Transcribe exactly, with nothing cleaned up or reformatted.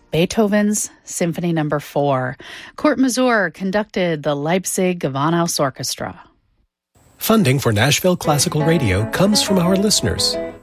Beethoven's Symphony Number four. Kurt Masur conducted the Leipzig Gewandhaus Orchestra. Funding for Nashville Classical Radio comes from our listeners.